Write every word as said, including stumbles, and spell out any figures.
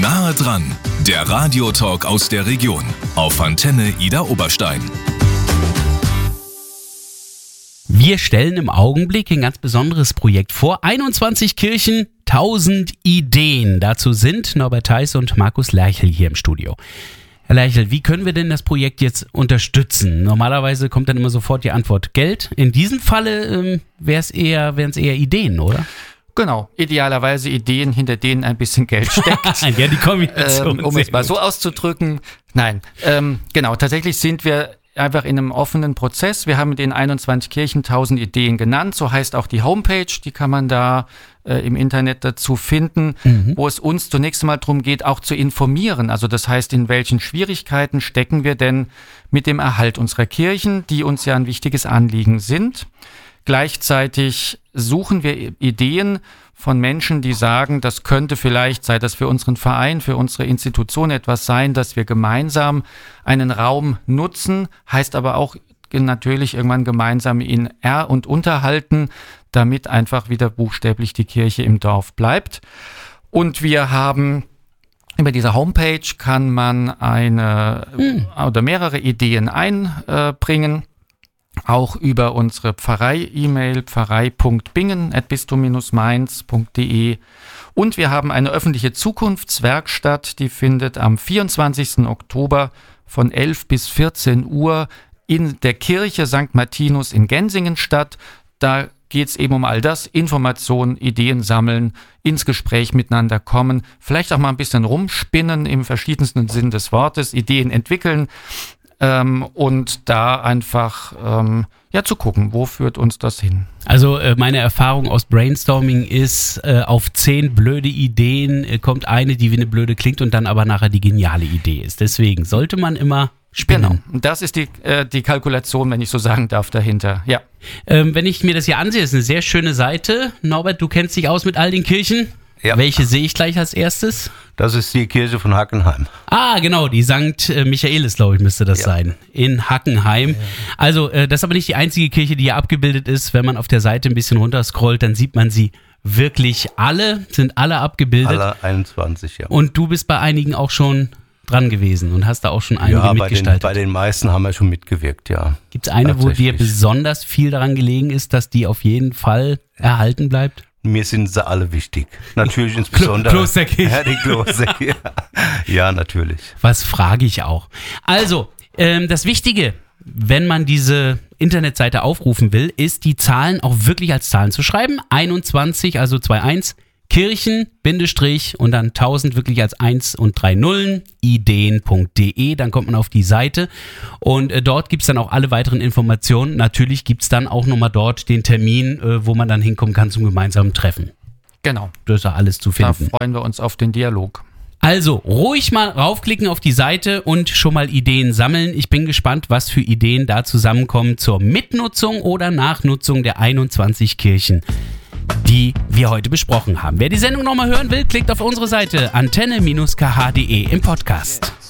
Nahe dran, der Radiotalk aus der Region auf Antenne Idar Oberstein. Wir stellen im Augenblick ein ganz besonderes Projekt vor. einundzwanzig Kirchen, tausend Ideen. Dazu sind Norbert Theis und Markus Lerchel hier im Studio. Herr Lerchel, wie können wir denn das Projekt jetzt unterstützen? Normalerweise kommt dann immer sofort die Antwort Geld. In diesem Falle ähm, wäre es eher, wären es eher Ideen, oder? Genau, idealerweise Ideen, hinter denen ein bisschen Geld steckt. Ja, die Kombination. Ähm, um es mal so auszudrücken. Nein, ähm, genau, tatsächlich sind wir einfach in einem offenen Prozess. Wir haben den einundzwanzig Kirchen tausend Ideen genannt. So heißt auch die Homepage. Die kann man da äh, im Internet dazu finden, mhm. wo es uns zunächst einmal darum geht, auch zu informieren. Also das heißt, in welchen Schwierigkeiten stecken wir denn mit dem Erhalt unserer Kirchen, die uns ja ein wichtiges Anliegen sind. Gleichzeitig suchen wir Ideen von Menschen, die sagen, das könnte vielleicht, sei das für unseren Verein, für unsere Institution etwas sein, dass wir gemeinsam einen Raum nutzen, heißt aber auch natürlich irgendwann gemeinsam ihn er- und unterhalten, damit einfach wieder buchstäblich die Kirche im Dorf bleibt. Und wir haben über diese Homepage kann man eine hm. oder mehrere Ideen einbringen. Auch über unsere Pfarrei-E-Mail pfarrei punkt bingen at bistum mainz punkt de. Und wir haben eine öffentliche Zukunftswerkstatt, die findet am vierundzwanzigsten Oktober von elf bis vierzehn Uhr in der Kirche Sankt Martinus in Gensingen statt. Da geht es eben um all das, Informationen, Ideen sammeln, ins Gespräch miteinander kommen, vielleicht auch mal ein bisschen rumspinnen im verschiedensten Sinn des Wortes, Ideen entwickeln. Ähm, und da einfach ähm, ja zu gucken, wo führt uns das hin. Also äh, meine Erfahrung aus Brainstorming ist, äh, auf zehn blöde Ideen äh, kommt eine, die wie eine blöde klingt und dann aber nachher die geniale Idee ist. Deswegen sollte man immer spinnen. Genau, das ist die, äh, die Kalkulation, wenn ich so sagen darf, dahinter. Ja. Ähm, wenn ich mir das hier ansehe, ist eine sehr schöne Seite. Norbert, du kennst dich aus mit all den Kirchen. Ja. Welche sehe ich gleich als erstes? Das ist die Kirche von Hackenheim. Ah, genau, die Sankt Michaelis, glaube ich, müsste das ja. sein. In Hackenheim. Ja. Also, äh, das ist aber nicht die einzige Kirche, die hier abgebildet ist. Wenn man auf der Seite ein bisschen runterscrollt, dann sieht man sie wirklich alle, sind alle abgebildet. Alle einundzwanzig, ja. Und du bist bei einigen auch schon dran gewesen und hast da auch schon einige ja, mitgestaltet. Ja, bei den meisten haben wir schon mitgewirkt, ja. Gibt es eine, wo dir besonders viel daran gelegen ist, dass die auf jeden Fall erhalten bleibt? Mir sind sie alle wichtig. Natürlich insbesondere. Klosterkirche. Ja, die Klosterkirche. Ja, natürlich. Was frage ich auch. Also, ähm, das Wichtige, wenn man diese Internetseite aufrufen will, ist, die Zahlen auch wirklich als Zahlen zu schreiben. einundzwanzig, also einundzwanzig, Kirchen, Bindestrich und dann tausend wirklich als eins und drei Nullen, ideen punkt de, dann kommt man auf die Seite und äh, dort gibt es dann auch alle weiteren Informationen. Natürlich gibt es dann auch nochmal dort den Termin, äh, wo man dann hinkommen kann zum gemeinsamen Treffen. Genau. Das ist ja alles zu finden. Da freuen wir uns auf den Dialog. Also, ruhig mal raufklicken auf die Seite und schon mal Ideen sammeln. Ich bin gespannt, was für Ideen da zusammenkommen zur Mitnutzung oder Nachnutzung der einundzwanzig Kirchen, die wir heute besprochen haben. Wer die Sendung nochmal hören will, klickt auf unsere Seite antenne Bindestrich k h punkt de im Podcast.